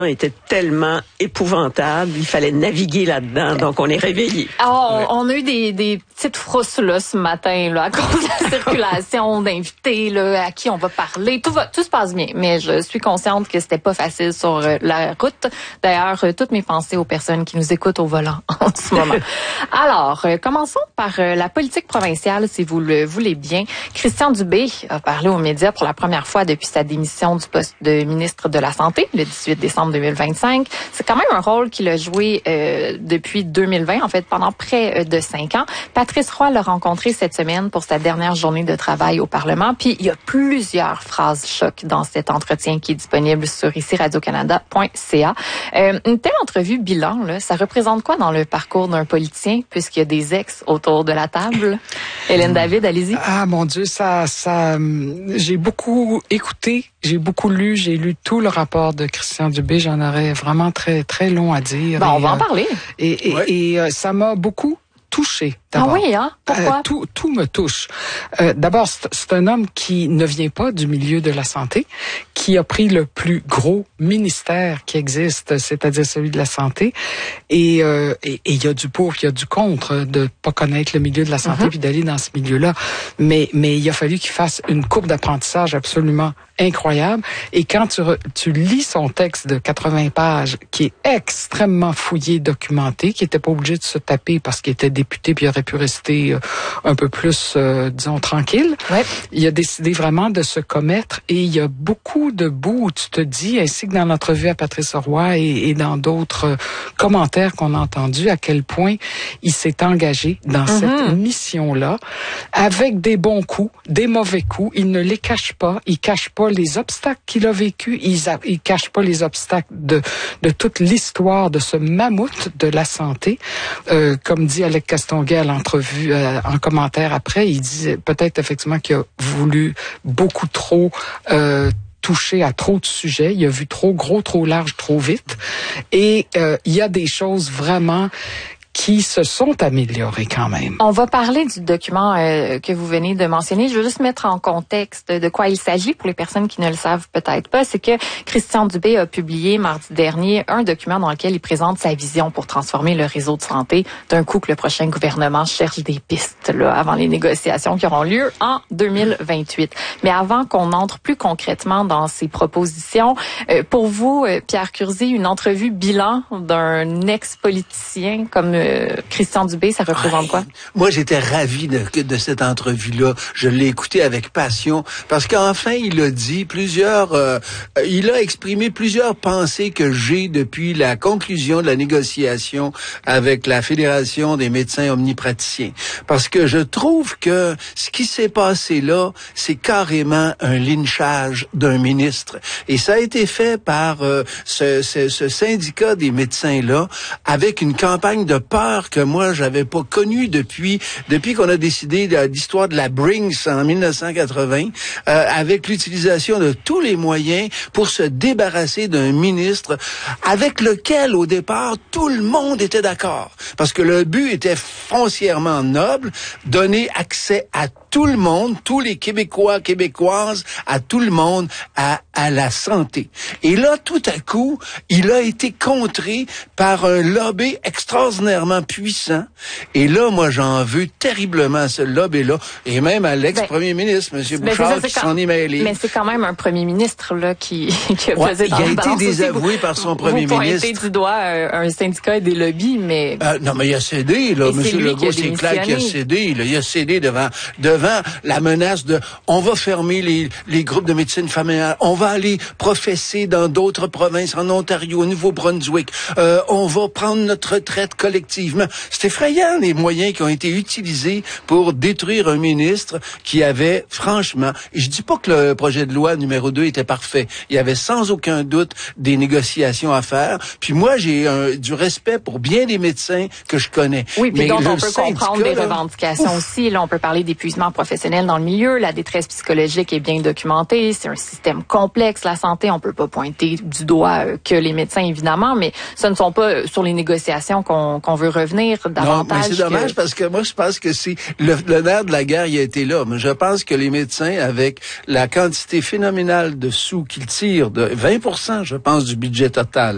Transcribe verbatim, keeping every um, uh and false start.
était tellement épouvantable, il fallait naviguer là-dedans, donc on est réveillés. Alors, on, on a eu des, des petites frousses là ce matin là, à cause de la circulation d'invités là, à qui on va parler. Tout va, tout se passe bien, mais je suis consciente que c'était pas facile sur euh, la route. D'ailleurs, euh, toutes mes pensées aux personnes qui nous écoutent au volant en ce moment. Alors, euh, commençons par euh, la politique provinciale, si vous le voulez bien. Christian Dubé a parlé aux médias pour la première fois depuis sa démission du poste de ministre de la Santé le dix-huit décembre deux mille vingt-cinq. C'est quand même un rôle qu'il a joué euh, depuis deux mille vingt, en fait, pendant près de cinq ans. Patrice Roy l'a rencontré cette semaine pour sa dernière journée de travail au Parlement. Puis, il y a plusieurs phrases choc dans cet entretien qui est disponible sur ici radio canada point c a. Euh, une telle entrevue bilan, là, ça représente quoi dans le parcours d'un politicien, puisqu'il y a des ex autour de la table? Hélène David, allez-y. Ah, mon Dieu, ça, ça, j'ai beaucoup écouté, j'ai beaucoup lu, j'ai lu tout le rapport de Christian Dubé. J'en aurais vraiment très, très long à dire. Bon, et, on va en euh, parler. Et, et, ouais. et euh, ça m'a beaucoup touché. Ah oui, hein? Pourquoi? Euh, tout, tout me touche. Euh, d'abord, c'est, c'est un homme qui ne vient pas du milieu de la santé, qui a pris le plus gros ministère qui existe, c'est-à-dire celui de la santé. Et euh, et il y a du pour, il y a du contre de pas connaître le milieu de la santé mm-hmm. puis d'aller dans ce milieu-là. Mais mais il a fallu qu'il fasse une courbe d'apprentissage absolument incroyable. Et quand tu, re, tu lis son texte de quatre-vingts pages, qui est extrêmement fouillé, documenté, qui était pas obligé de se taper parce qu'il était député puis il aurait pu rester euh, un peu plus, euh, disons, tranquille. Ouais. Il a décidé vraiment de se commettre et il y a beaucoup de bouts où tu te dis, ainsi que dans l'entrevue à Patrice Roy et, et dans d'autres euh, commentaires qu'on a entendus, à quel point il s'est engagé dans mm-hmm. cette mission-là avec des bons coups, des mauvais coups. Il ne les cache pas. Il cache pas les obstacles qu'il a vécu. Il, a, il cache pas les obstacles de, de toute l'histoire de ce mammouth de la santé. Euh, comme dit Alec Castonguay à l'entrevue, euh, en commentaire après, il dit peut-être effectivement qu'il a voulu beaucoup trop euh, toucher à trop de sujets. Il a vu trop gros, trop large, trop vite. Et euh, il y a des choses vraiment qui se sont améliorés quand même. On va parler du document euh, que vous venez de mentionner. Je veux juste mettre en contexte de quoi il s'agit pour les personnes qui ne le savent peut-être pas. C'est que Christian Dubé a publié mardi dernier un document dans lequel il présente sa vision pour transformer le réseau de santé d'un coup que le prochain gouvernement cherche des pistes là, avant les négociations qui auront lieu en deux mille vingt-huit. Mais avant qu'on entre plus concrètement dans ces propositions, euh, pour vous, euh, Pierre Curzi, une entrevue bilan d'un ex-politicien comme euh, Christian Dubé, ça représente quoi? Moi, j'étais ravi de, de cette entrevue-là. Je l'ai écouté avec passion parce qu'enfin, il a dit plusieurs... Euh, il a exprimé plusieurs pensées que j'ai depuis la conclusion de la négociation avec la Fédération des médecins omnipraticiens. Parce que je trouve que ce qui s'est passé là, c'est carrément un lynchage d'un ministre. Et ça a été fait par euh, ce, ce, ce syndicat des médecins-là avec une campagne de peur que moi, j'avais pas connue depuis depuis qu'on a décidé de l'histoire de la Brinks en dix-neuf cent quatre-vingts, euh, avec l'utilisation de tous les moyens pour se débarrasser d'un ministre avec lequel, au départ, tout le monde était d'accord. Parce que le but était foncièrement noble, donner accès à tout le monde, tous les Québécois, Québécoises, à tout le monde, à, à la santé. Et là, tout à coup, il a été contré par un lobby extraordinairement puissant. Et là, moi, j'en veux terriblement à ce lobby-là, et même à l'ex-premier ben, ministre, M. Bouchard, ça, qui s'en est mêlé. Mais c'est quand même un premier ministre là qui, qui a ouais, pesé dans il a la été balance désavoué aussi. par son vous, premier vous ministre. Vous pointez du doigt euh, un syndicat et des lobbies, mais... Euh, non, mais il a cédé, là. M. Legault, c'est clair qu'il a cédé. Là. Il a cédé devant... devant la menace de on va fermer les, les groupes de médecine familiale, on va aller professer dans d'autres provinces, en Ontario, au Nouveau-Brunswick, euh, on va prendre notre retraite collectivement. C'est effrayant les moyens qui ont été utilisés pour détruire un ministre qui avait, franchement, et je dis pas que le projet de loi numéro deux était parfait, il y avait sans aucun doute des négociations à faire, puis moi j'ai un, du respect pour bien des médecins que je connais. Oui, puis mais donc on peut syndicat, comprendre des là, revendications ouf. aussi, là on peut parler d'épuisement professionnel dans le milieu, la détresse psychologique est bien documentée, c'est un système complexe, la santé, on peut pas pointer du doigt euh, que les médecins évidemment, mais ce ne sont pas sur les négociations qu'on qu'on veut revenir davantage. Non, mais c'est dommage que... parce que moi je pense que c'est le, le nerf de la guerre il a été là, mais je pense que les médecins avec la quantité phénoménale de sous qu'ils tirent de vingt pour cent je pense du budget total